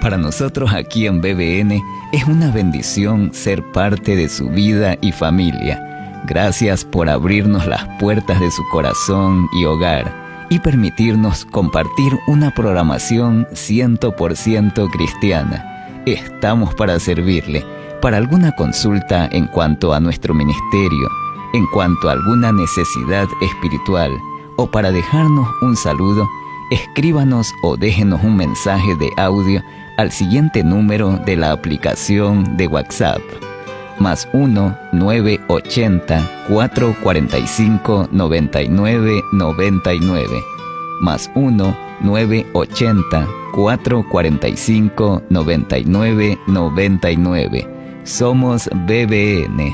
Para nosotros aquí en BBN es una bendición ser parte de su vida y familia. Gracias por abrirnos las puertas de su corazón y hogar y permitirnos compartir una programación 100% cristiana. Estamos para servirle. Para alguna consulta en cuanto a nuestro ministerio, en cuanto a alguna necesidad espiritual o para dejarnos un saludo, escríbanos o déjenos un mensaje de audio al siguiente número de la aplicación de WhatsApp: +1 980 445 99 99, +1 980 445 99 99. Somos BBN.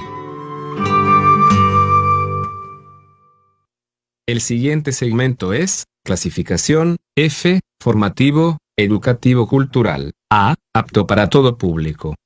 El siguiente segmento es clasificación F, formativo, educativo cultural. A, apto para todo público.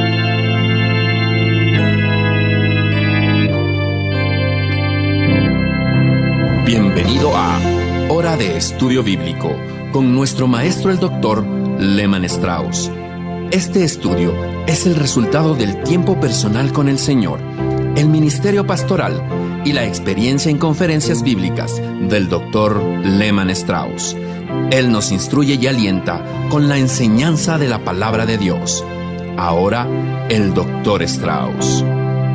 Bienvenido a Hora de Estudio Bíblico con nuestro maestro el Dr. Lehman Strauss. Este estudio es el resultado del tiempo personal con el Señor, el ministerio pastoral y la experiencia en conferencias bíblicas del Dr. Lehman Strauss. Él nos instruye y alienta con la enseñanza de la palabra de Dios. Ahora, el Dr. Strauss.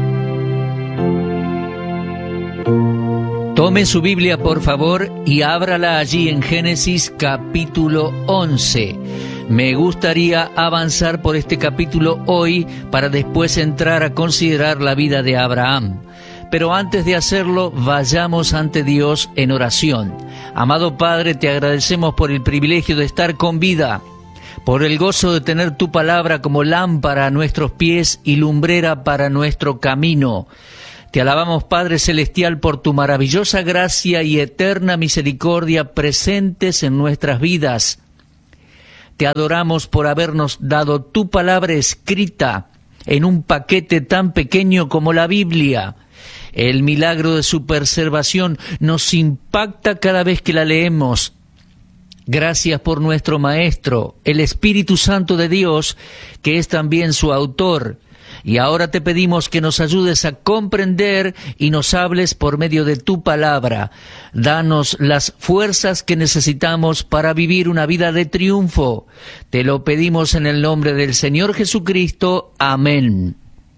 Tome su Biblia, por favor, y ábrala allí en Génesis capítulo 11. Me gustaría avanzar por este capítulo hoy para después entrar a considerar la vida de Abraham. Pero antes de hacerlo, vayamos ante Dios en oración. Amado Padre, te agradecemos por el privilegio de estar con vida, por el gozo de tener tu palabra como lámpara a nuestros pies y lumbrera para nuestro camino. Te alabamos, Padre Celestial, por tu maravillosa gracia y eterna misericordia presentes en nuestras vidas. Te adoramos por habernos dado tu palabra escrita en un paquete tan pequeño como la Biblia. El milagro de su preservación nos impacta cada vez que la leemos. Gracias por nuestro Maestro, el Espíritu Santo de Dios, que es también su autor. Y ahora te pedimos que nos ayudes a comprender y nos hables por medio de tu palabra. Danos las fuerzas que necesitamos para vivir una vida de triunfo. Te lo pedimos en el nombre del Señor Jesucristo. Amén.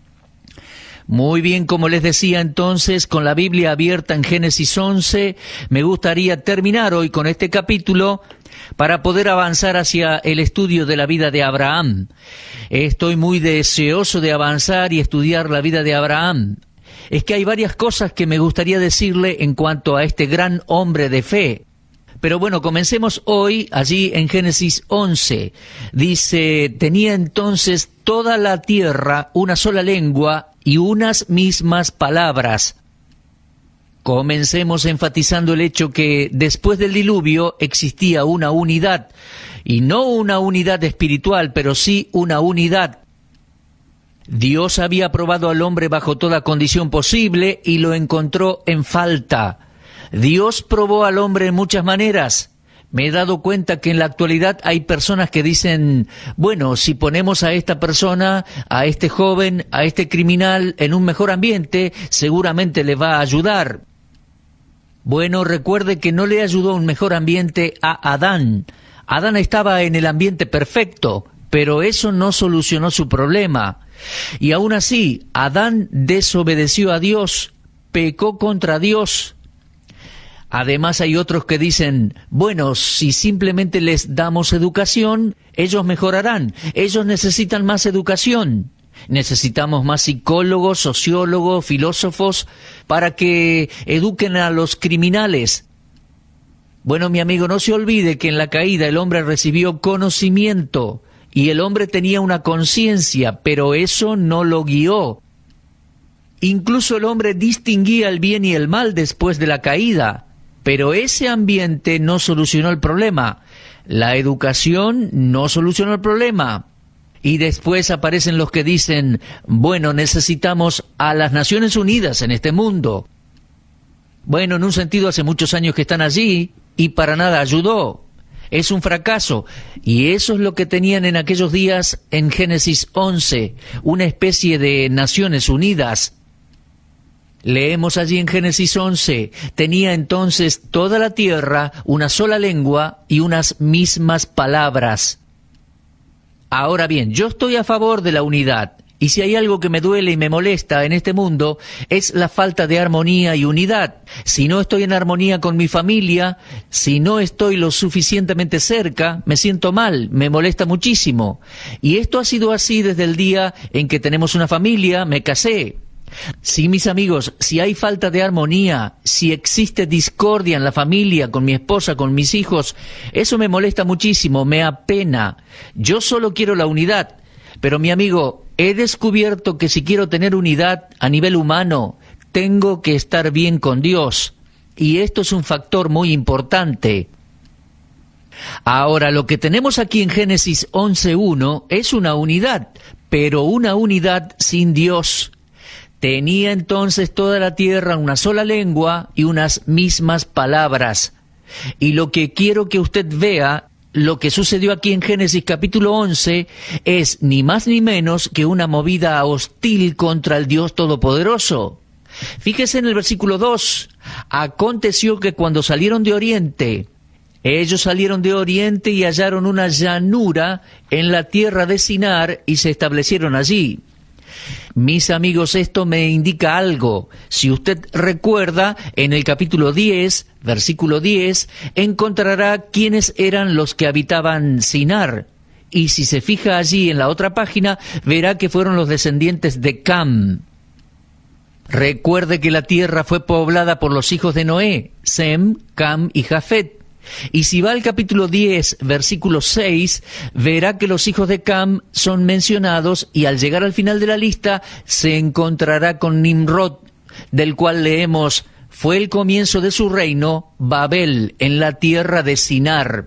Muy bien, como les decía entonces, con la Biblia abierta en Génesis 11, me gustaría terminar hoy con este capítulo para poder avanzar hacia el estudio de la vida de Abraham. Estoy muy deseoso de avanzar y estudiar la vida de Abraham. Es que hay varias cosas que me gustaría decirle en cuanto a este gran hombre de fe. Pero bueno, comencemos hoy allí en Génesis 11. Dice: tenía entonces toda la tierra una sola lengua y unas mismas palabras. Comencemos enfatizando el hecho que después del diluvio existía una unidad, y no una unidad espiritual, pero sí una unidad. Dios había probado al hombre bajo toda condición posible y lo encontró en falta. Dios probó al hombre en muchas maneras. Me he dado cuenta que en la actualidad hay personas que dicen: bueno, si ponemos a esta persona, a este joven, a este criminal en un mejor ambiente, seguramente le va a ayudar. Bueno, recuerde que no le ayudó un mejor ambiente a Adán. Adán estaba en el ambiente perfecto, pero eso no solucionó su problema. Y aún así, Adán desobedeció a Dios, pecó contra Dios. Además hay otros que dicen: bueno, si simplemente les damos educación, ellos mejorarán. Ellos necesitan más educación. Necesitamos más psicólogos, sociólogos, filósofos para que eduquen a los criminales. Bueno, mi amigo, no se olvide que en la caída el hombre recibió conocimiento y el hombre tenía una conciencia, pero eso no lo guió. Incluso el hombre distinguía el bien y el mal después de la caída, pero ese ambiente no solucionó el problema. La educación no solucionó el problema. Y después aparecen los que dicen: bueno, necesitamos a las Naciones Unidas en este mundo. Bueno, en un sentido hace muchos años que están allí y para nada ayudó. es un fracaso. Y eso es lo que tenían en aquellos días en Génesis 11, una especie de Naciones Unidas. Leemos allí en Génesis 11, tenía entonces toda la tierra una sola lengua y unas mismas palabras. Ahora bien, yo estoy a favor de la unidad, y si hay algo que me duele y me molesta en este mundo, es la falta de armonía y unidad. Si no estoy en armonía con mi familia, si no estoy lo suficientemente cerca, me siento mal, me molesta muchísimo. Y esto ha sido así desde el día en que tenemos una familia, me casé. Sí, mis amigos, si hay falta de armonía, si existe discordia en la familia, con mi esposa, con mis hijos, eso me molesta muchísimo, me apena. Yo solo quiero la unidad, pero mi amigo, he descubierto que si quiero tener unidad a nivel humano, tengo que estar bien con Dios, y esto es un factor muy importante. Ahora, lo que tenemos aquí en Génesis 11:1 es una unidad, pero una unidad sin Dios. Tenía entonces toda la tierra una sola lengua y unas mismas palabras. Y lo que quiero que usted vea, lo que sucedió aquí en Génesis capítulo 11, es ni más ni menos que una movida hostil contra el Dios Todopoderoso. Fíjese en el versículo 2, aconteció que cuando salieron de Oriente, ellos salieron de Oriente y hallaron una llanura en la tierra de Sinar y se establecieron allí. Mis amigos, esto me indica algo. Si usted recuerda, en el capítulo 10, versículo 10, encontrará quiénes eran los que habitaban Sinar. Y si se fija allí en la otra página, verá que fueron los descendientes de Cam. Recuerde que la tierra fue poblada por los hijos de Noé, Sem, Cam y Jafet. Y si va al capítulo 10, versículo 6, verá que los hijos de Cam son mencionados y al llegar al final de la lista se encontrará con Nimrod, del cual leemos, fue el comienzo de su reino, Babel, en la tierra de Sinar.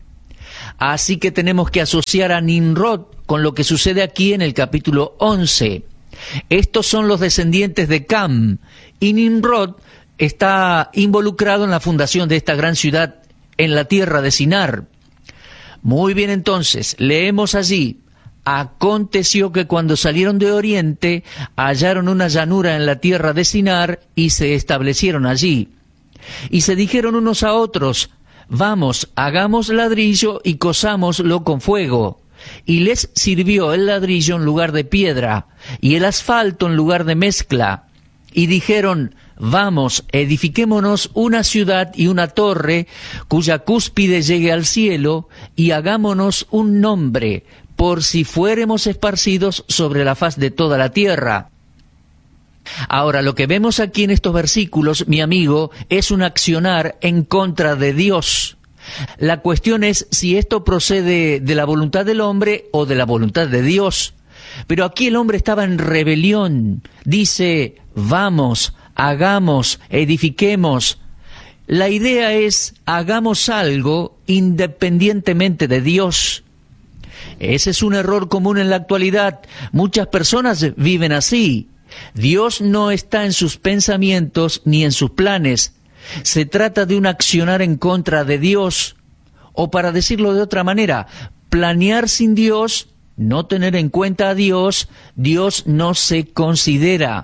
Así que tenemos que asociar a Nimrod con lo que sucede aquí en el capítulo 11. Estos son los descendientes de Cam, y Nimrod está involucrado en la fundación de esta gran ciudad en la tierra de Sinar. Muy bien, entonces, leemos allí, aconteció que cuando salieron de Oriente, hallaron una llanura en la tierra de Sinar y se establecieron allí. Y se dijeron unos a otros, vamos, hagamos ladrillo y cosámoslo con fuego. Y les sirvió el ladrillo en lugar de piedra, y el asfalto en lugar de mezcla. Y dijeron, vamos, edifiquémonos una ciudad y una torre, cuya cúspide llegue al cielo, y hagámonos un nombre, por si fuéremos esparcidos sobre la faz de toda la tierra. Ahora, lo que vemos aquí en estos versículos, mi amigo, es un accionar en contra de Dios. La cuestión es si esto procede de la voluntad del hombre o de la voluntad de Dios. Pero aquí el hombre estaba en rebelión. Dice, vamos, hagamos, edifiquemos. La idea es, hagamos algo independientemente de Dios. Ese es un error común en la actualidad. Muchas personas viven así. Dios no está en sus pensamientos ni en sus planes. Se trata de un accionar en contra de Dios. O para decirlo de otra manera, planear sin Dios, no tener en cuenta a Dios, Dios no se considera.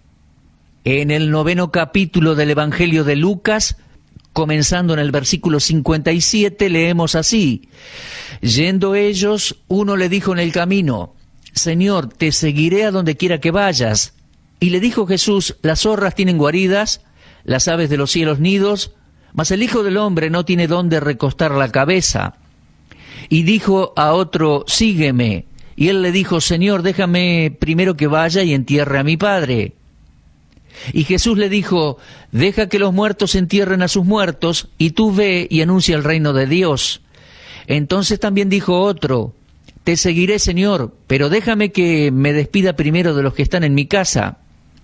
En el 9º capítulo del Evangelio de Lucas, comenzando en el versículo 57, leemos así, yendo ellos, uno le dijo en el camino, Señor, te seguiré a donde quiera que vayas. Y le dijo Jesús, las zorras tienen guaridas, las aves de los cielos nidos, mas el Hijo del Hombre no tiene dónde recostar la cabeza. Y dijo a otro, sígueme. Y él le dijo, Señor, déjame primero que vaya y entierre a mi padre. Y Jesús le dijo, deja que los muertos entierren a sus muertos, y tú ve y anuncia el reino de Dios. Entonces también dijo otro, te seguiré, Señor, pero déjame que me despida primero de los que están en mi casa.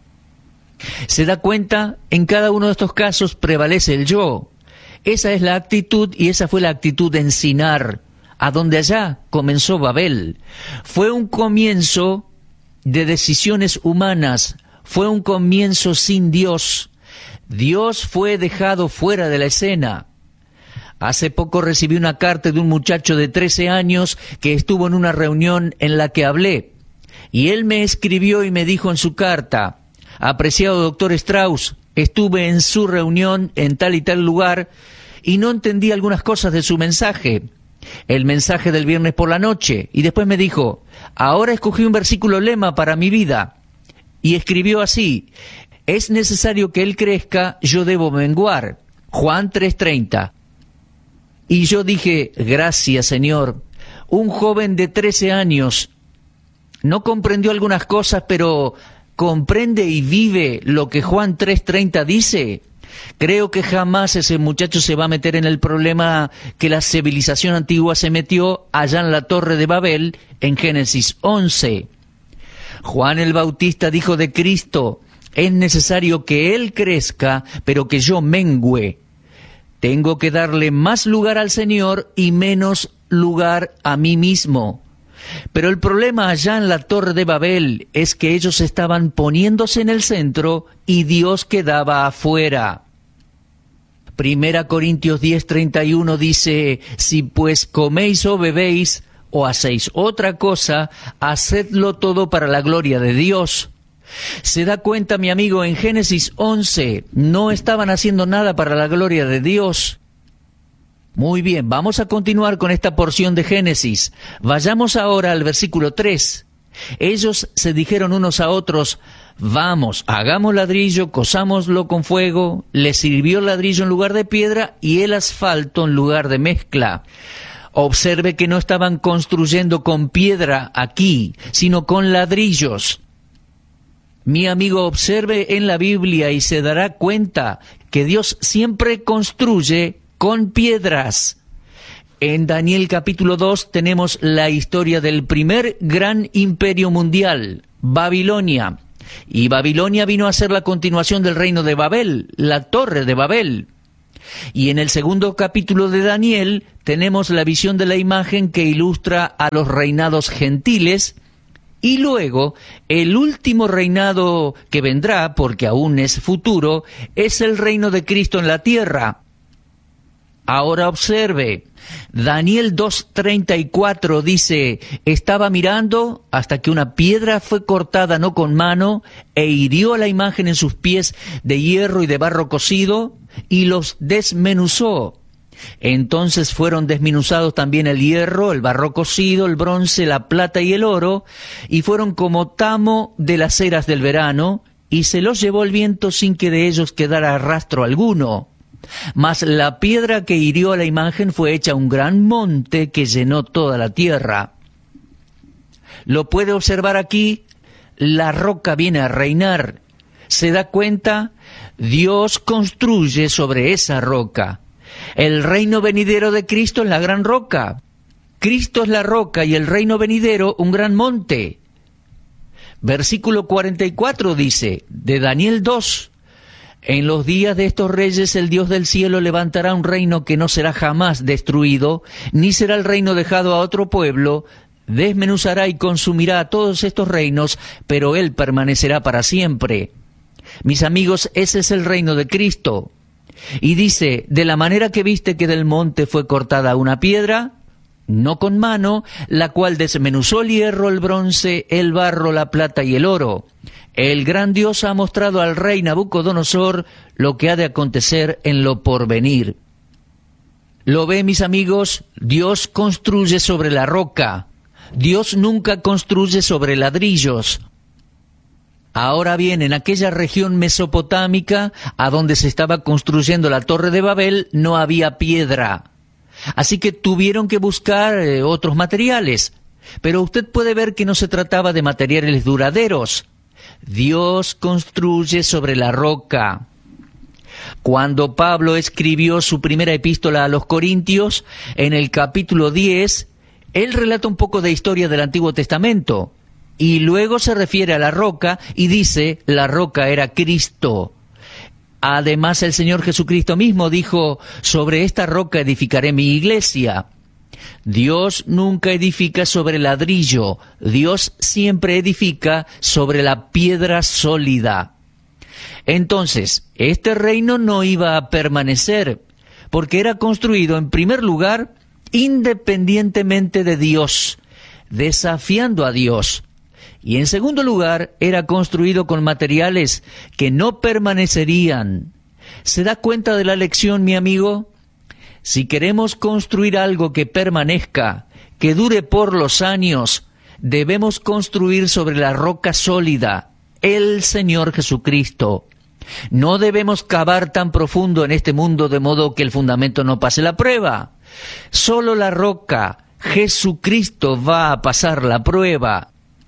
¿Se da cuenta? En cada uno de estos casos prevalece el yo. Esa es la actitud y esa fue la actitud en Sinar, a donde allá comenzó Babel. Fue un comienzo de decisiones humanas, fue un comienzo sin Dios. Dios fue dejado fuera de la escena. Hace poco recibí una carta de un muchacho de 13 años que estuvo en una reunión en la que hablé. Y él me escribió y me dijo en su carta: apreciado doctor Strauss, estuve en su reunión en tal y tal lugar y no entendí algunas cosas de su mensaje, el mensaje del viernes por la noche. Y después me dijo: ahora escogí un versículo lema para mi vida. Y escribió así: es necesario que él crezca, yo debo menguar. Juan 3:30. Y yo dije: gracias, Señor. Un joven de 13 años no comprendió algunas cosas, pero comprende y vive lo que Juan 3:30 dice. Creo que jamás ese muchacho se va a meter en el problema que la civilización antigua se metió allá en la Torre de Babel, en Génesis 11. Juan el Bautista dijo de Cristo: es necesario que Él crezca, pero que yo mengüe. Tengo que darle más lugar al Señor y menos lugar a mí mismo. Pero el problema allá en la Torre de Babel es que ellos estaban poniéndose en el centro y Dios quedaba afuera. 1 Corintios 10:31 dice: si pues coméis o bebéis o hacéis otra cosa, hacedlo todo para la gloria de Dios. ¿Se da cuenta, mi amigo? En Génesis 11 no estaban haciendo nada para la gloria de Dios. Muy bien, vamos a continuar con esta porción de Génesis. Vayamos ahora al versículo 3. Ellos se dijeron unos a otros: vamos, hagamos ladrillo, cozámoslo con fuego. Les sirvió el ladrillo en lugar de piedra y el asfalto en lugar de mezcla. Observe que no estaban construyendo con piedra aquí, sino con ladrillos. Mi amigo, observe en la Biblia y se dará cuenta que Dios siempre construye con piedras. En Daniel capítulo 2 tenemos la historia del primer gran imperio mundial, Babilonia. Y Babilonia vino a ser la continuación del reino de Babel, la Torre de Babel. Y en el segundo capítulo de Daniel tenemos la visión de la imagen que ilustra a los reinados gentiles. Y luego, el último reinado que vendrá, porque aún es futuro, es el reino de Cristo en la tierra. Ahora observe, Daniel 2:34 dice: estaba mirando hasta que una piedra fue cortada no con mano e hirió a la imagen en sus pies de hierro y de barro cocido y los desmenuzó. Entonces fueron desmenuzados también el hierro, el barro cocido, el bronce, la plata y el oro, y fueron como tamo de las eras del verano, y se los llevó el viento sin que de ellos quedara rastro alguno. Mas la piedra que hirió a la imagen fue hecha un gran monte que llenó toda la tierra. Lo puede observar aquí, la roca viene a reinar. ¿Se da cuenta? Dios construye sobre esa roca. El reino venidero de Cristo es la gran roca. Cristo es la roca y el reino venidero un gran monte. Versículo 44 dice, de Daniel 2, en los días de estos reyes el Dios del cielo levantará un reino que no será jamás destruido, ni será el reino dejado a otro pueblo, desmenuzará y consumirá a todos estos reinos, pero él permanecerá para siempre. Mis amigos, ese es el reino de Cristo. Y dice, de la manera que viste que del monte fue cortada una piedra, no con mano, la cual desmenuzó el hierro, el bronce, el barro, la plata y el oro. El gran Dios ha mostrado al rey Nabucodonosor lo que ha de acontecer en lo porvenir. ¿Lo ve, mis amigos? Dios construye sobre la roca. Dios nunca construye sobre ladrillos. Ahora bien, en aquella región mesopotámica, a donde se estaba construyendo la Torre de Babel, no había piedra. Así que tuvieron que buscar otros materiales. Pero usted puede ver que no se trataba de materiales duraderos. Dios construye sobre la roca. Cuando Pablo escribió su primera epístola a los Corintios, en el capítulo 10, él relata un poco de historia del Antiguo Testamento. Y luego se refiere a la roca y dice, la roca era Cristo. Además, el Señor Jesucristo mismo dijo, sobre esta roca edificaré mi iglesia. Dios nunca edifica sobre ladrillo, Dios siempre edifica sobre la piedra sólida. Entonces, este reino no iba a permanecer, porque era construido en primer lugar independientemente de Dios, desafiando a Dios. Y en segundo lugar, era construido con materiales que no permanecerían. ¿Se da cuenta de la lección, mi amigo? Si queremos construir algo que permanezca, que dure por los años, debemos construir sobre la roca sólida, el Señor Jesucristo. No debemos cavar tan profundo en este mundo de modo que el fundamento no pase la prueba. Solo la roca, Jesucristo, va a pasar la prueba.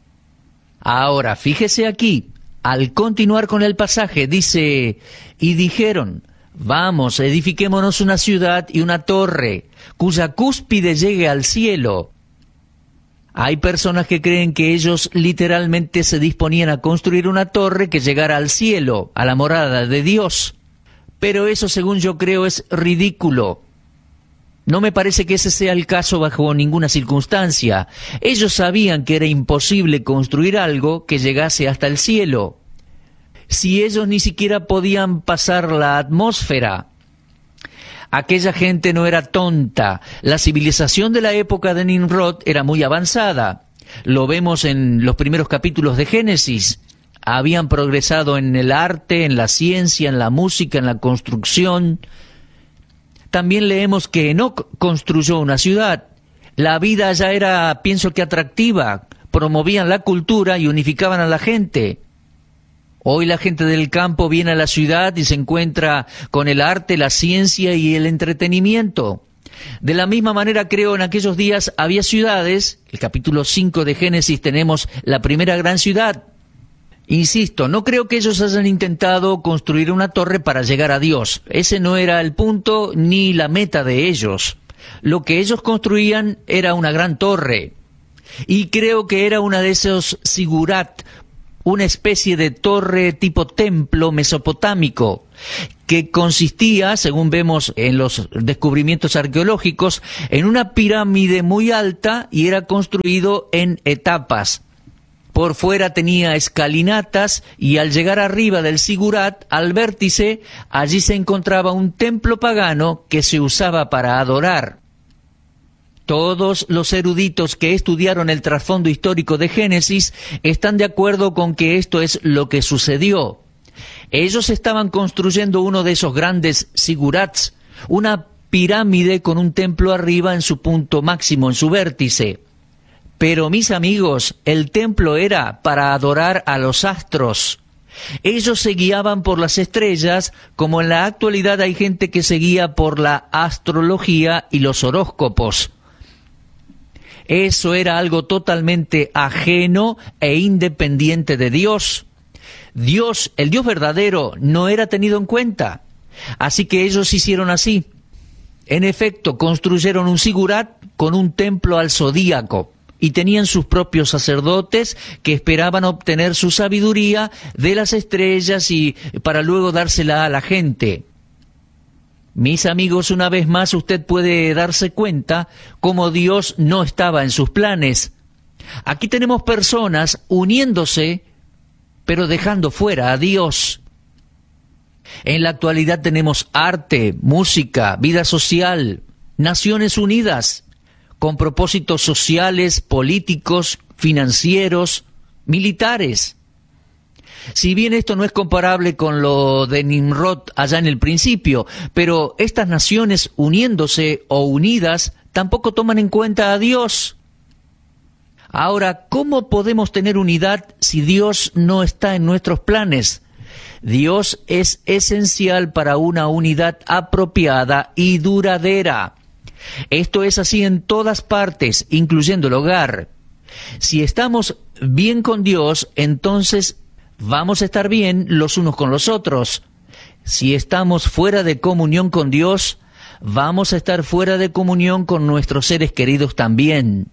Ahora, fíjese aquí, al continuar con el pasaje, dice, y dijeron, vamos, edifiquémonos una ciudad y una torre, cuya cúspide llegue al cielo. Hay personas que creen que ellos literalmente se disponían a construir una torre que llegara al cielo, a la morada de Dios. Pero eso, según yo creo, es ridículo. No me parece que ese sea el caso bajo ninguna circunstancia. Ellos sabían que era imposible construir algo que llegase hasta el cielo. Si ellos ni siquiera podían pasar la atmósfera, aquella gente no era tonta. La civilización de la época de Nimrod era muy avanzada. Lo vemos en los primeros capítulos de Génesis. Habían progresado en el arte, en la ciencia, en la música, en la construcción. También leemos que Enoc construyó una ciudad. La vida ya era, pienso que atractiva. Promovían la cultura y unificaban a la gente. Hoy la gente del campo viene a la ciudad y se encuentra con el arte, la ciencia y el entretenimiento. De la misma manera, creo, en aquellos días había ciudades. El capítulo 5 de Génesis tenemos la primera gran ciudad. Insisto, no creo que ellos hayan intentado construir una torre para llegar a Dios. Ese no era el punto ni la meta de ellos. Lo que ellos construían era una gran torre. Y creo que era una de esos sigurat, una especie de torre tipo templo mesopotámico, que consistía, según vemos en los descubrimientos arqueológicos, en una pirámide muy alta y era construido en etapas. Por fuera tenía escalinatas y al llegar arriba del sigurat, al vértice, allí se encontraba un templo pagano que se usaba para adorar. Todos los eruditos que estudiaron el trasfondo histórico de Génesis están de acuerdo con que esto es lo que sucedió. Ellos estaban construyendo uno de esos grandes sigurats, una pirámide con un templo arriba en su punto máximo, en su vértice. Pero, mis amigos, el templo era para adorar a los astros. Ellos se guiaban por las estrellas, como en la actualidad hay gente que se guía por la astrología y los horóscopos. Eso era algo totalmente ajeno e independiente de Dios. Dios, el Dios verdadero, no era tenido en cuenta. Así que ellos hicieron así. En efecto, construyeron un sigurat con un templo al zodíaco. Y tenían sus propios sacerdotes que esperaban obtener su sabiduría de las estrellas y para luego dársela a la gente. Mis amigos, una vez más usted puede darse cuenta cómo Dios no estaba en sus planes. Aquí tenemos personas uniéndose, pero dejando fuera a Dios. En la actualidad tenemos arte, música, vida social, Naciones Unidas, con propósitos sociales, políticos, financieros, militares. Si bien esto no es comparable con lo de Nimrod allá en el principio, pero estas naciones uniéndose o unidas tampoco toman en cuenta a Dios. Ahora, ¿cómo podemos tener unidad si Dios no está en nuestros planes? Dios es esencial para una unidad apropiada y duradera. Esto es así en todas partes, incluyendo el hogar. Si estamos bien con Dios, entonces vamos a estar bien los unos con los otros. Si estamos fuera de comunión con Dios, vamos a estar fuera de comunión con nuestros seres queridos también.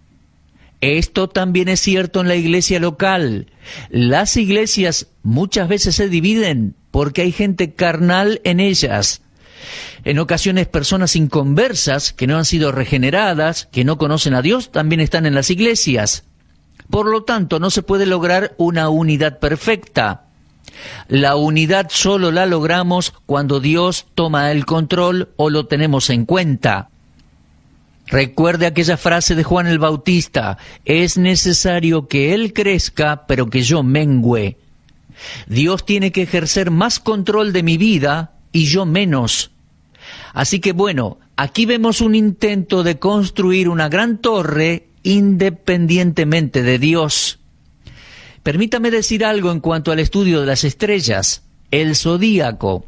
Esto también es cierto en la iglesia local. Las iglesias muchas veces se dividen porque hay gente carnal en ellas. En ocasiones personas inconversas, que no han sido regeneradas, que no conocen a Dios, también están en las iglesias. Por lo tanto, no se puede lograr una unidad perfecta. La unidad solo la logramos cuando Dios toma el control o lo tenemos en cuenta. Recuerde aquella frase de Juan el Bautista: es necesario que Él crezca, pero que yo mengüe. Dios tiene que ejercer más control de mi vida y yo menos. Así que bueno, aquí vemos un intento de construir una gran torre independientemente de Dios. Permítame decir algo en cuanto al estudio de las estrellas, el zodíaco.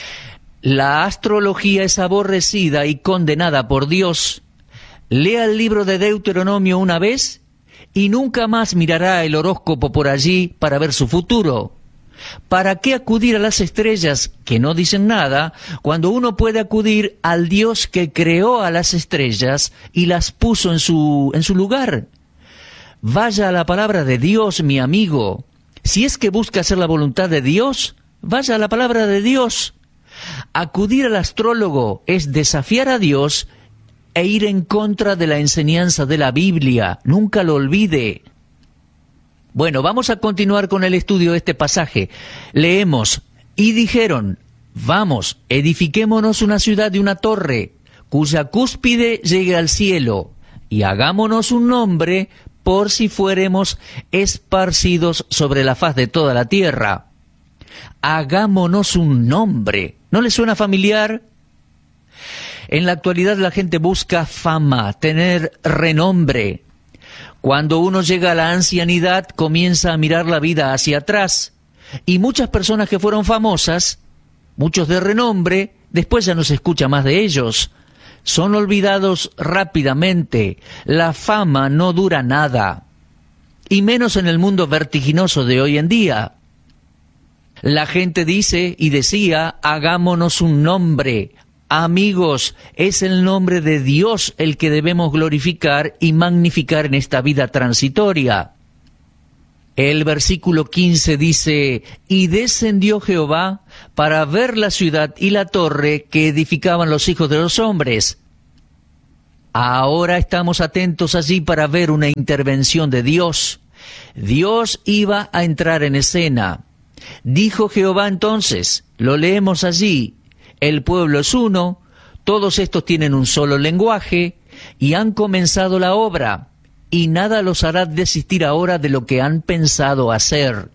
La astrología es aborrecida y condenada por Dios. Lea el libro de Deuteronomio una vez y nunca más mirará el horóscopo por allí para ver su futuro. ¿Para qué acudir a las estrellas que no dicen nada cuando uno puede acudir al Dios que creó a las estrellas y las puso en su lugar? Vaya a la palabra de Dios, mi amigo. Si es que busca hacer la voluntad de Dios, vaya a la palabra de Dios. Acudir al astrólogo es desafiar a Dios e ir en contra de la enseñanza de la Biblia. Nunca lo olvide. Bueno, vamos a continuar con el estudio de este pasaje. Leemos: y dijeron, vamos, edifiquémonos una ciudad y una torre, cuya cúspide llegue al cielo, y hagámonos un nombre, por si fuéremos esparcidos sobre la faz de toda la tierra. Hagámonos un nombre. ¿No le suena familiar? En la actualidad la gente busca fama, tener renombre. Cuando uno llega a la ancianidad, comienza a mirar la vida hacia atrás. Y muchas personas que fueron famosas, muchos de renombre, después ya no se escucha más de ellos. Son olvidados rápidamente. La fama no dura nada. Y menos en el mundo vertiginoso de hoy en día. La gente dice y decía, hagámonos un nombre. Amigos, es el nombre de Dios el que debemos glorificar y magnificar en esta vida transitoria. El versículo 15 dice, y descendió Jehová para ver la ciudad y la torre que edificaban los hijos de los hombres. Ahora estamos atentos allí para ver una intervención de Dios. Dios iba a entrar en escena. Dijo Jehová entonces, lo leemos allí, el pueblo es uno, todos estos tienen un solo lenguaje y han comenzado la obra, y nada los hará desistir ahora de lo que han pensado hacer.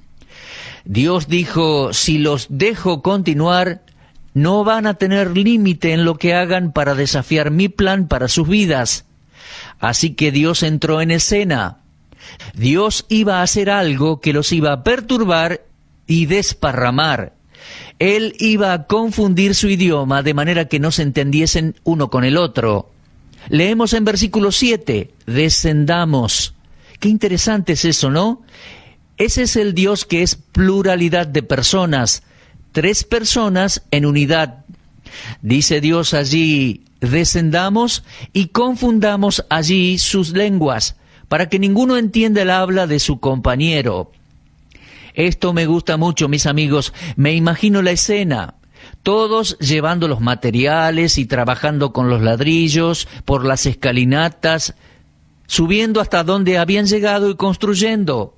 Dios dijo, si los dejo continuar, no van a tener límite en lo que hagan para desafiar mi plan para sus vidas. Así que Dios entró en escena. Dios iba a hacer algo que los iba a perturbar y desparramar. Él iba a confundir su idioma de manera que no se entendiesen uno con el otro. Leemos en versículo 7, descendamos. Qué interesante es eso, ¿no? Ese es el Dios que es pluralidad de personas, 3 personas en unidad. Dice Dios allí, descendamos y confundamos allí sus lenguas, para que ninguno entienda el habla de su compañero. Esto me gusta mucho, mis amigos. Me imagino la escena. Todos llevando los materiales y trabajando con los ladrillos por las escalinatas, subiendo hasta donde habían llegado y construyendo.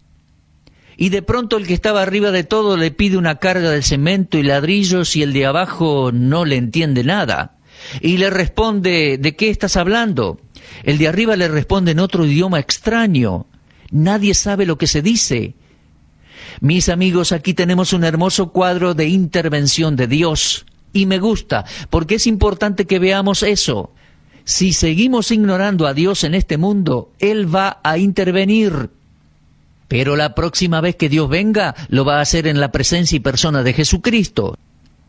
Y de pronto el que estaba arriba de todo le pide una carga de cemento y ladrillos y el de abajo no le entiende nada. Y le responde, ¿de qué estás hablando? El de arriba le responde en otro idioma extraño. Nadie sabe lo que se dice. Mis amigos, aquí tenemos un hermoso cuadro de intervención de Dios. Y me gusta, porque es importante que veamos eso. Si seguimos ignorando a Dios en este mundo, Él va a intervenir. Pero la próxima vez que Dios venga, lo va a hacer en la presencia y persona de Jesucristo.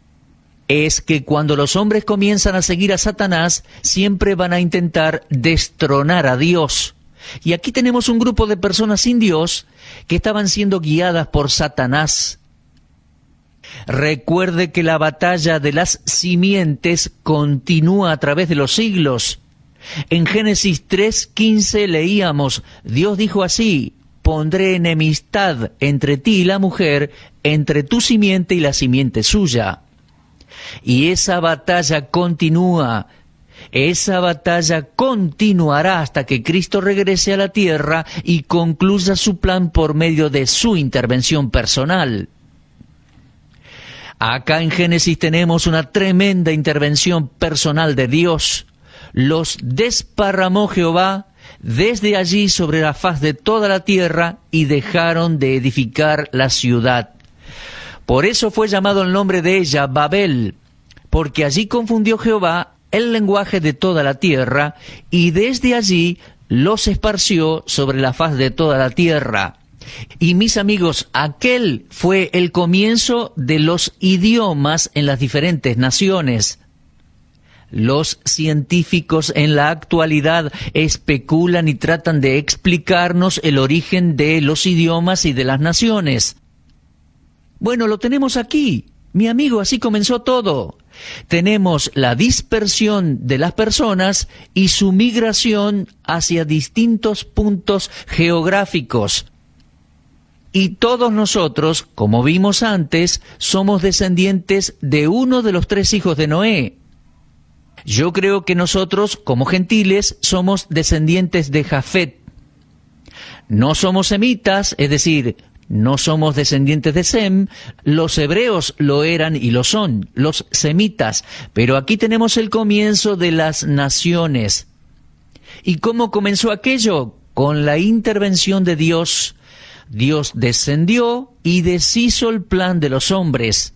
Es que cuando los hombres comienzan a seguir a Satanás, siempre van a intentar destronar a Dios. Y aquí tenemos un grupo de personas sin Dios que estaban siendo guiadas por Satanás. Recuerde que la batalla de las simientes continúa a través de los siglos. En Génesis 3:15 leíamos, Dios dijo así, pondré enemistad entre ti y la mujer, entre tu simiente y la simiente suya. Y esa batalla continúa. Esa batalla continuará hasta que Cristo regrese a la tierra y concluya su plan por medio de su intervención personal. Acá en Génesis tenemos una tremenda intervención personal de Dios. Los desparramó Jehová desde allí sobre la faz de toda la tierra y dejaron de edificar la ciudad. Por eso fue llamado el nombre de ella Babel, porque allí confundió Jehová el lenguaje de toda la tierra, y desde allí los esparció sobre la faz de toda la tierra. Y mis amigos, aquel fue el comienzo de los idiomas en las diferentes naciones. Los científicos en la actualidad especulan y tratan de explicarnos el origen de los idiomas y de las naciones. Bueno, lo tenemos aquí. Mi amigo, así comenzó todo. Tenemos la dispersión de las personas y su migración hacia distintos puntos geográficos. Y todos nosotros, como vimos antes, somos descendientes de uno de los 3 hijos de Noé. Yo creo que nosotros, como gentiles, somos descendientes de Jafet. No somos semitas, es decir, no somos descendientes de Sem. Los hebreos lo eran y lo son, los semitas. Pero aquí tenemos el comienzo de las naciones. ¿Y cómo comenzó aquello? Con la intervención de Dios. Dios descendió y deshizo el plan de los hombres.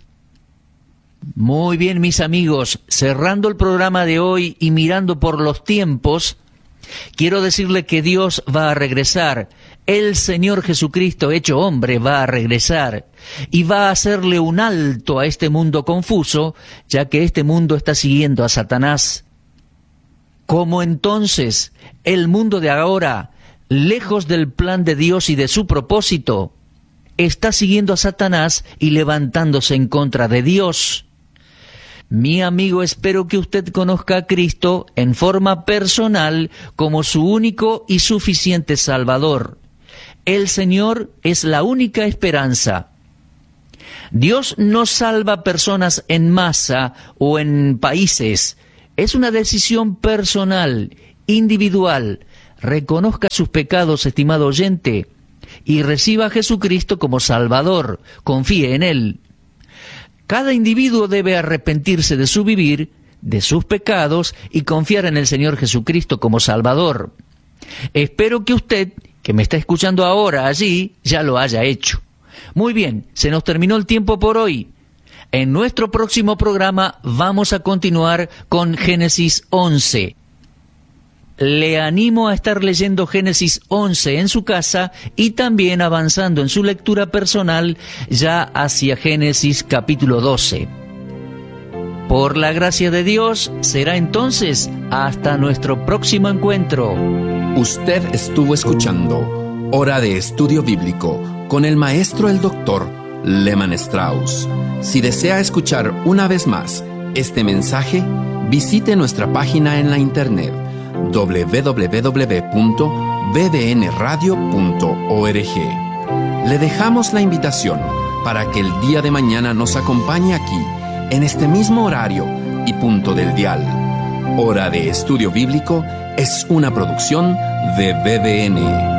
Muy bien, mis amigos, cerrando el programa de hoy y mirando por los tiempos, quiero decirle que Dios va a regresar. El Señor Jesucristo, hecho hombre, va a regresar y va a hacerle un alto a este mundo confuso, ya que este mundo está siguiendo a Satanás. ¿Cómo entonces el mundo de ahora, lejos del plan de Dios y de su propósito, está siguiendo a Satanás y levantándose en contra de Dios? Mi amigo, espero que usted conozca a Cristo en forma personal como su único y suficiente Salvador. El Señor es la única esperanza. Dios no salva personas en masa o en países. Es una decisión personal, individual. Reconozca sus pecados, estimado oyente, y reciba a Jesucristo como Salvador. Confíe en Él. Cada individuo debe arrepentirse de su vivir, de sus pecados, y confiar en el Señor Jesucristo como Salvador. Espero que usted, que me está escuchando ahora allí, ya lo haya hecho. Muy bien, se nos terminó el tiempo por hoy. En nuestro próximo programa vamos a continuar con Génesis 11. Le animo a estar leyendo Génesis 11 en su casa y también avanzando en su lectura personal ya hacia Génesis capítulo 12. Por la gracia de Dios, será entonces hasta nuestro próximo encuentro. Usted estuvo escuchando Hora de Estudio Bíblico con el maestro el doctor Lehmann Strauss. Si desea escuchar una vez más este mensaje, visite nuestra página en la internet www.bbnradio.org. Le dejamos la invitación para que el día de mañana nos acompañe aquí, en este mismo horario y punto del dial. Hora de Estudio Bíblico es una producción de BBN.